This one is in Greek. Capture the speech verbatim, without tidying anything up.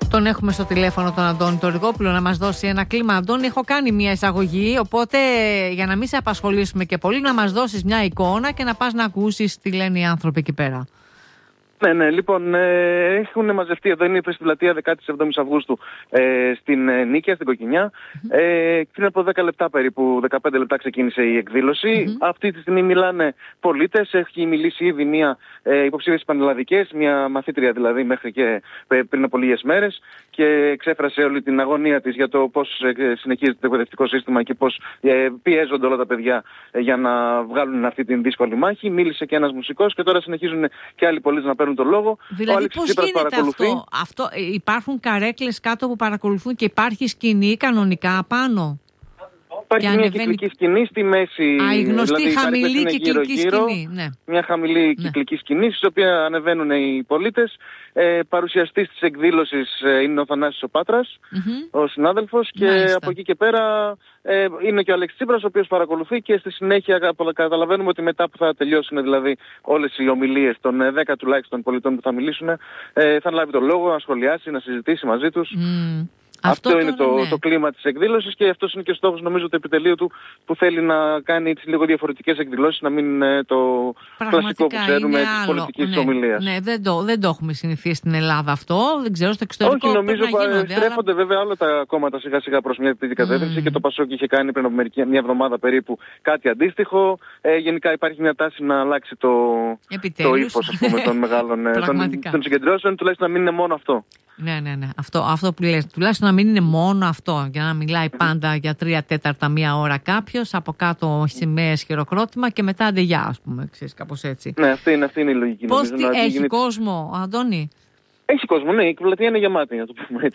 Τον έχουμε στο τηλέφωνο τον Αντώνη Τορικόπουλο να μας δώσει ένα κλίμα. Αντώνη, έχω κάνει μια εισαγωγή, οπότε για να μην σε απασχολήσουμε και πολύ, να μας δώσεις μια εικόνα και να πας να ακούσεις τι λένε οι άνθρωποι εκεί πέρα. Ναι, ναι, λοιπόν, ε, έχουν μαζευτεί εδώ, είναι η πλατεία δεκάτη εβδόμη Αυγούστου ε, στην ε, Νίκαια, στην Κοκκινιά. Mm-hmm. Ε, πριν από δέκα λεπτά περίπου, δεκαπέντε λεπτά ξεκίνησε η εκδήλωση. Mm-hmm. Αυτή τη στιγμή μιλάνε πολίτες, έχει μιλήσει ήδη μια ε, υποψήφιες πανελλαδικές, μια μαθήτρια δηλαδή μέχρι και πριν από λίγες μέρες και εξέφρασε όλη την αγωνία της για το πώς ε, συνεχίζεται το εκπαιδευτικό σύστημα και πώς ε, πιέζονται όλα τα παιδιά ε, για να βγάλουν αυτή την δύσκολη μάχη. Μίλησε και ένας μουσικός και τώρα συνεχίζουν και άλλοι πολίτες να παίρνουν τον λόγο. Δηλαδή πώς γίνεται αυτό? αυτό? Υπάρχουν καρέκλες κάτω που παρακολουθούν και υπάρχει σκηνή κανονικά απάνω? Υπάρχει μια ανεβαίνει... κυκλική σκηνή στη μέση. Α, η γνωστή δηλαδή, χαμηλή κυκλική γύρω, σκηνή. Ναι. Μια χαμηλή ναι. κυκλική σκηνή, στην οποία ανεβαίνουν οι πολίτες. Ε, παρουσιαστής της εκδήλωσης ε, είναι ο Θανάσης ο Πάτρας, mm-hmm. ο συνάδελφος, και Μάλιστα. από εκεί και πέρα ε, είναι και ο Αλέξης Τσίπρας, ο οποίος παρακολουθεί, και στη συνέχεια καταλαβαίνουμε ότι μετά που θα τελειώσουν δηλαδή όλες οι ομιλίες των δέκα τουλάχιστον πολιτών που θα μιλήσουν, ε, θα λάβει τον λόγο να σχολιάσει, να συζητήσει μαζί τους. Mm. Αυτό, αυτό είναι το, ναι. το κλίμα της εκδήλωσης, και αυτός είναι και ο στόχος νομίζω του επιτελείου του, που θέλει να κάνει τις λίγο διαφορετικές εκδηλώσεις, να μην είναι το κλασικό που ξέρουμε της πολιτικής ναι, ομιλίας. Ναι, δεν το, δεν το έχουμε συνηθίσει στην Ελλάδα αυτό, δεν ξέρω, στο εξωτερικό. Όχι, νομίζω γίνονται, στρέφονται αλλά... βέβαια όλα τα κόμματα σιγά σιγά προς μια τέτοια κατεύθυνση mm. και το Πασόκ είχε κάνει πριν από μερική, μια εβδομάδα περίπου κάτι αντίστοιχο. Ε, γενικά υπάρχει μια τάση να αλλάξει το, το ύφος ας πούμε, των μεγάλων των, των συγκεντρώσεων, τουλάχιστον να μην είναι μόνο αυτό. Ναι, ναι, ναι. Αυτό, αυτό που λες, τουλάχιστον να μην είναι μόνο αυτό, για να μιλάει πάντα για τρία τέταρτα μία ώρα κάποιος, από κάτω σημαίες, χειροκρότημα και μετά αντεγιά, ας πούμε, ξέρεις, κάπως έτσι. Ναι, αυτή είναι, αυτή είναι η λογική. Πώς νομίζω, τι, έχει γίνει... κόσμο, Αντώνη? Έχει κόσμο, ναι, η πλατεία είναι γεμάτη, να το πούμε έτσι.